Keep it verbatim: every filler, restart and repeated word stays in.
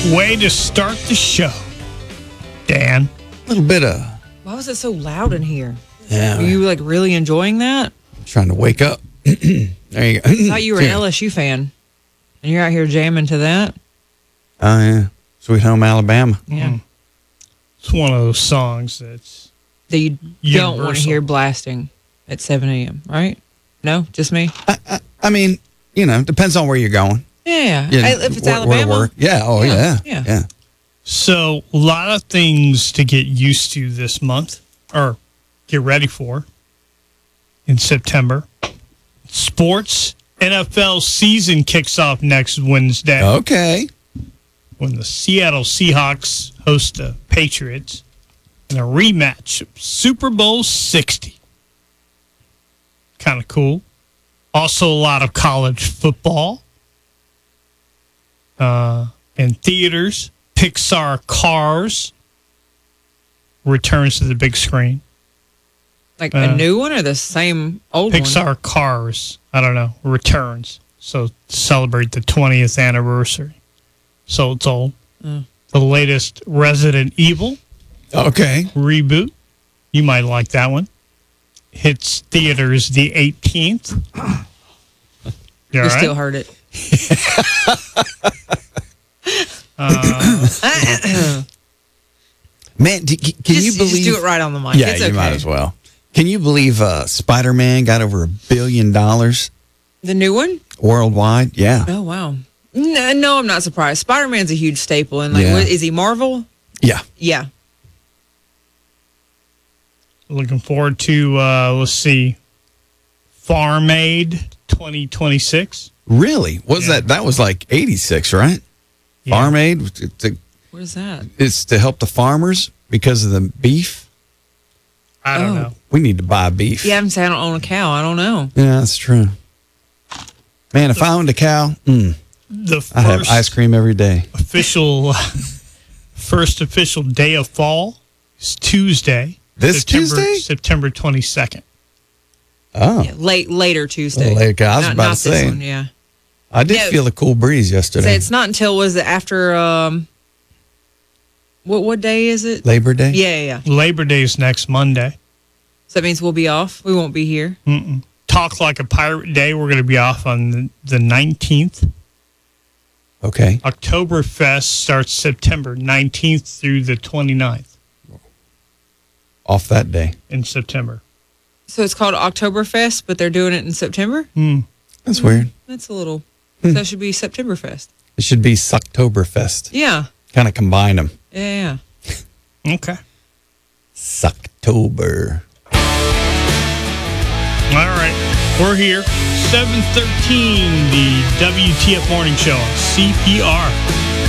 way to start the show, Dan. A little bit of. Why was it so loud in here? Yeah. Were you like really enjoying that? Trying to wake up. There you go. I thought you were an Yeah. L S U fan, and you're out here jamming to that. Oh, yeah. Sweet Home Alabama. Yeah, Mm. It's one of those songs that's that you don't want to Universal. hear blasting at seven a.m. Right? No, just me. I, I, I mean, you know, depends on where you're going. Yeah, Yeah, I- if it's where- where to Alabama. work. Yeah. Oh, Yeah, yeah. yeah. Yeah. So, a lot of things to get used to this month, or get ready for in September. Sports, N F L season kicks off next Wednesday Okay. when the Seattle Seahawks host the Patriots in a rematch of Super Bowl sixty. Kind of cool. Also, a lot of college football. Uh, in theaters, Pixar Cars returns to the big screen. Like Uh, a new one or the same old one? Pixar Cars, I don't know, returns. So to celebrate the twentieth anniversary. So it's old. Mm. The latest Resident Evil Okay. reboot. You might like that one. Hits theaters the eighteenth. You You all right? still heard it. Man, do, can just, you believe? just do it right on the mic. Yeah, it's you okay. might as well. Can you believe uh, Spider-Man got over a billion dollars The new one? worldwide? Yeah. Oh wow. No, no, I'm not surprised. Spider-Man's a huge staple, and like, Yeah. what, is he Marvel? Yeah. Yeah. Looking forward to, uh, let's see, Farm Aid twenty twenty-six. Really? Was Yeah. that? That was like eighty-six, right? Yeah. Farm Aid. It's to, What is that? it's to help the farmers because of the beef. I don't Oh. know. We need to buy beef. Yeah, I'm saying I don't own a cow. I don't know. Yeah, that's true. Man, if I owned a cow, mm, The I'd have first ice cream every day. official, first official day of fall is Tuesday. This September, Tuesday? September twenty-second. Oh, Yeah, late later Tuesday. Well, later, I was not, about not to this say. one, yeah. I did Yeah. feel a cool breeze So yesterday. it's not until was it after um what what day is it? Labor Day? Yeah, yeah, yeah. Labor Day is next Monday. So that means we'll be off. We won't be here. Mm-mm. Talk Like a Pirate Day. We're going to be off on the, the nineteenth. Okay. Oktoberfest starts September nineteenth through the twenty-ninth Off that day. in September. So it's called Oktoberfest, but they're doing it in September? Hmm. That's weird. That's a little Hmm. so that should be Septemberfest. It should be Sucktoberfest. Yeah. Kind of combine them. Yeah, yeah. Okay. Sucktober. All right. We're here. seven thirteen, the W T F Morning Show on C P R.